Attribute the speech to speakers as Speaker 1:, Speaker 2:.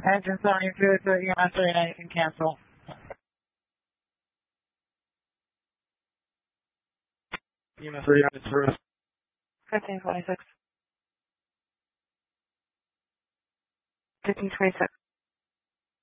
Speaker 1: Engine 72 to EMS 39, you can cancel. EMS 39 is first.
Speaker 2: 1526. 1526.